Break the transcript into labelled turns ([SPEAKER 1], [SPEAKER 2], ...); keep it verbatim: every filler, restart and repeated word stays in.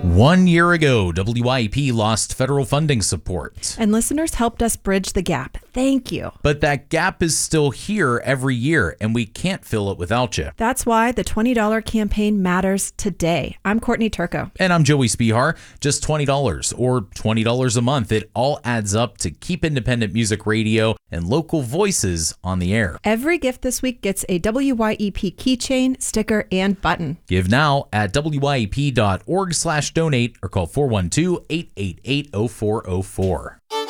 [SPEAKER 1] One year ago, W I E P lost federal funding support.
[SPEAKER 2] And listeners helped us bridge the gap. Thank you.
[SPEAKER 1] But that gap is still here every year, and we can't fill it without you.
[SPEAKER 2] That's why the twenty dollars campaign matters today. I'm Courtney Turco.
[SPEAKER 1] And I'm Joey Spihar. Just twenty dollars or twenty dollars a month. It all adds up to keep independent music radio and local voices on the air.
[SPEAKER 2] Every gift this week gets a W Y E P keychain, sticker, and button.
[SPEAKER 1] Give now at W Y E P dot org slash donate or call four one two, eight eight eight, oh four oh four.